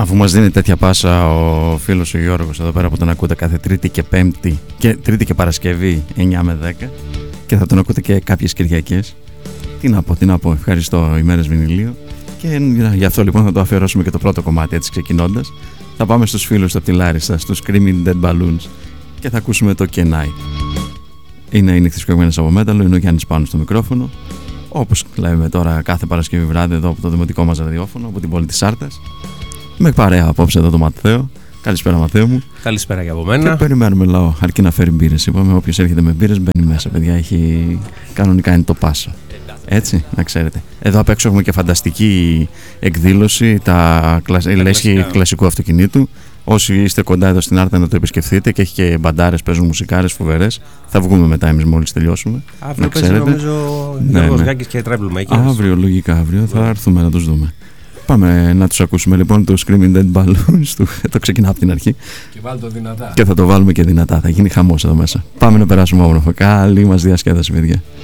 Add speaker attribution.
Speaker 1: Αφού μας δίνει τέτοια πάσα ο φίλος ο Γιώργος εδώ πέρα που τον ακούτε κάθε Τρίτη και Πέμπτη και Τρίτη και Παρασκευή 9 με 10 και θα τον ακούτε και κάποιες Κυριακές. Τι να πω, ευχαριστώ, ημέρες βινιλίου. Και γι' αυτό λοιπόν θα το αφιερώσουμε και το πρώτο κομμάτι έτσι ξεκινώντας. Θα πάμε στους φίλους από τη Λάρισα, στους Screaming Dead Balloons και θα ακούσουμε το Kenai. Είναι οι νύχτες κομμένα από μέταλλο, είναι ο Γιάννης πάνω στο μικρόφωνο. Όπως λέμε τώρα κάθε Παρασκευή βράδυ εδώ από το δημοτικό μας ραδιόφωνο, από την πόλη της Σάρτας. Με παρέα απόψε εδώ το Ματθαίο. Καλησπέρα Ματθαίο μου.
Speaker 2: Καλησπέρα και από μένα.
Speaker 1: Και περιμένουμε λαό, αρκεί να φέρει μπύρες. Είπαμε όποιος έρχεται με μπύρες μπαίνει μέσα, παιδιά, έχει κανονικά είναι το πάσο. Έτσι, να ξέρετε. Εδώ απ' έξω έχουμε και φανταστική εκδήλωση, η λέσχη κλασικού αυτοκινήτου. Όσοι είστε κοντά εδώ στην Άρτα να το επισκεφθείτε και έχει και μπαντάρες, παίζουν μουσικάρες φοβερές. Θα βγούμε μετά εμείς μόλις τελειώσουμε.
Speaker 2: Αύριο παίζει νομίζω Γιώργος Γκάκης και Troublemakers.
Speaker 1: Αύριο, λογικά αύριο, θα έρθουμε να τους δούμε. Πάμε να τους ακούσουμε λοιπόν το Screaming Dead Balloons. Το ξεκινά από την αρχή.
Speaker 3: Και βάλει το δυνατά.
Speaker 1: Και θα το βάλουμε και δυνατά. Θα γίνει χαμός εδώ μέσα. Πάμε να περάσουμε όμορφα. Καλή μας διασκέδαση, παιδιά.